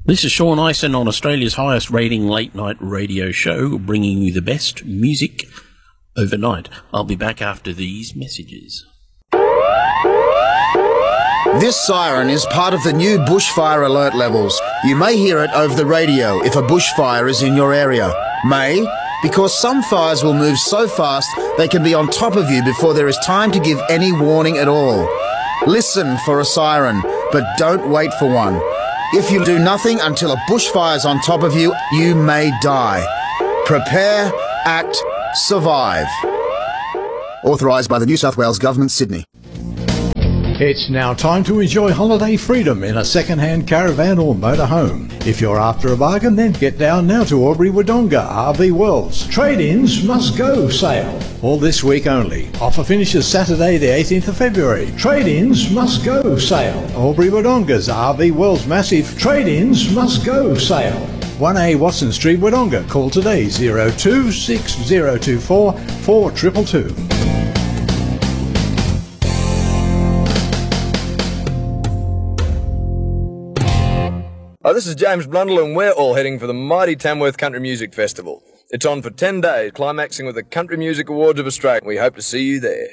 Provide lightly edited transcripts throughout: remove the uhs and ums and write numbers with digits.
This is Sean Ison on Australia's highest rating late night radio show, bringing you the best music overnight. I'll be back after these messages. This siren is part of the new bushfire alert levels. You may hear it over the radio if a bushfire is in your area. May, because some fires will move so fast they can be on top of you before there is time to give any warning at all. Listen for a siren, but don't wait for one. If you do nothing until a bushfire's on top of you, you may die. Prepare, act, survive. Authorised by the New South Wales Government, Sydney. It's now time to enjoy holiday freedom in a second-hand caravan or motorhome. If you're after a bargain, then get down now to Albury-Wodonga RV World's Trade-ins Must Go sale. All this week only. Offer finishes Saturday the 18th of February. Trade-ins Must Go sale. Albury-Wodonga's RV World's massive Trade-ins Must Go sale. 1A Watson Street, Wodonga. Call today 026024 4222. Oh, this is James Blundell, and we're all heading for the mighty Tamworth Country Music Festival. It's on for 10 days, climaxing with the Country Music Awards of Australia. We hope to see you there.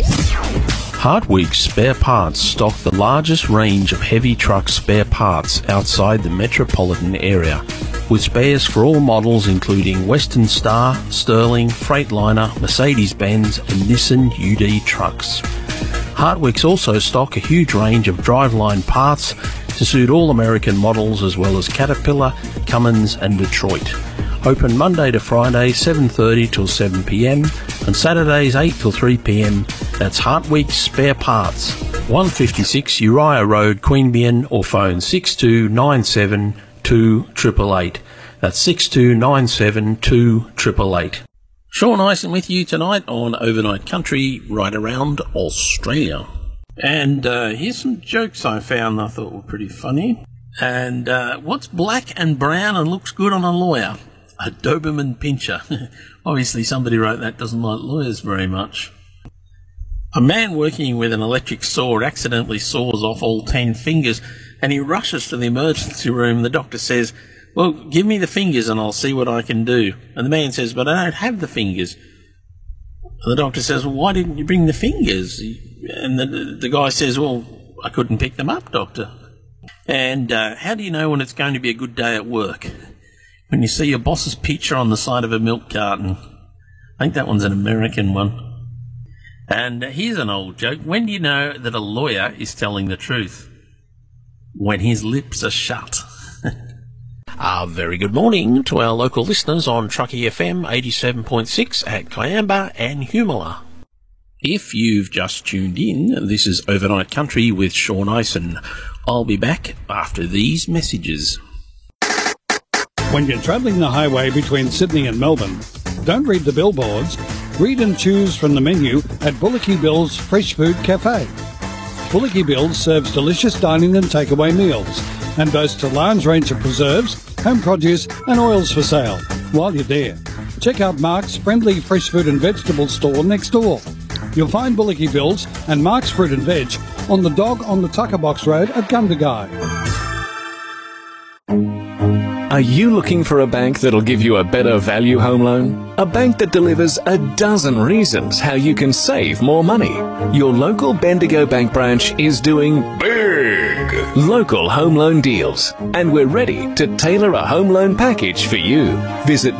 Hartwig Spare Parts stock the largest range of heavy truck spare parts outside the metropolitan area, with spares for all models including Western Star, Sterling, Freightliner, Mercedes-Benz and Nissan UD trucks. Hartwigs also stock a huge range of driveline parts to suit all American models as well as Caterpillar, Cummins and Detroit. Open Monday to Friday 7:30 till 7 p.m. and Saturdays 8 till 3 p.m. That's Hartwig Spare Parts, 156 Uriah Road, Queanbeyan, or phone 6297 2888. That's 6297 2888. Sean Ison with you tonight on Overnight Country right around Australia. And here's some jokes I found I thought were pretty funny. And what's black and brown and looks good on a lawyer? A Doberman Pinscher. Obviously somebody wrote that doesn't like lawyers very much. A man working with an electric saw accidentally saws off all 10 fingers and he rushes to the emergency room. The doctor says, well, give me the fingers and I'll see what I can do. And the man says, but I don't have the fingers. And the doctor says, well, why didn't you bring the fingers? And the guy says, well, I couldn't pick them up, doctor. And how do you know when it's going to be a good day at work? When you see your boss's picture on the side of a milk carton. I think that one's an American one. And here's an old joke. When do you know that a lawyer is telling the truth? When his lips are shut. Very good morning to our local listeners on Truckee FM 87.6 at Kiamba and Humala. If you've just tuned in, this is Overnight Country with Sean Ison. I'll be back after these messages. When you're travelling the highway between Sydney and Melbourne, don't read the billboards. Read and choose from the menu at Bullocky Bill's Fresh Food Cafe. Bullocky Bill's serves delicious dining and takeaway meals and boasts a large range of preserves, home produce and oils for sale. While you're there, check out Mark's friendly fresh fruit and vegetable store next door. You'll find Bullocky Bill's and Mark's Fruit and Veg on the Dog on the Tucker Box Road at Gundagai. Are you looking for a bank that'll give you a better value home loan? A bank that delivers a dozen reasons how you can save more money. Your local Bendigo Bank branch is doing big local home loan deals, and we're ready to tailor a home loan package for you. Visit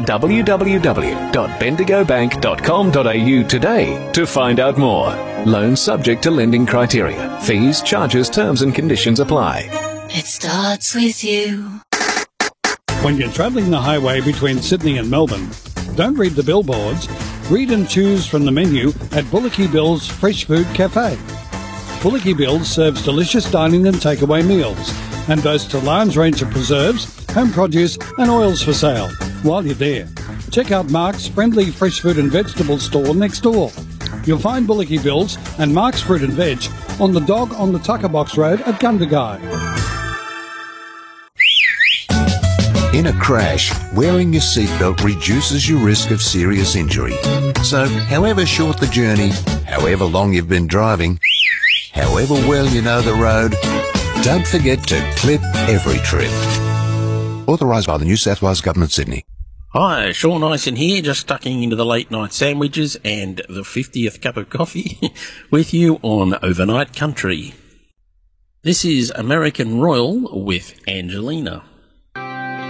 www.bendigobank.com.au today to find out more. Loans subject to lending criteria. Fees, charges, terms and conditions apply. It starts with you. When you're travelling the highway between Sydney and Melbourne, don't read the billboards. Read and choose from the menu at Bullocky Bill's Fresh Food Cafe. Bullocky Bill's serves delicious dining and takeaway meals and boasts a large range of preserves, home produce and oils for sale. While you're there, check out Mark's friendly fresh fruit and vegetable store next door. You'll find Bullocky Bill's and Mark's Fruit and Veg on the Dog on the Tucker Box Road at Gundagai. In a crash, wearing your seatbelt reduces your risk of serious injury. So, however short the journey, however long you've been driving, however well you know the road, don't forget to clip every trip. Authorised by the New South Wales Government, Sydney. Hi, Sean Ison here, just tucking into the late night sandwiches and the 50th cup of coffee with you on Overnight Country. This is American Royal with Angelina.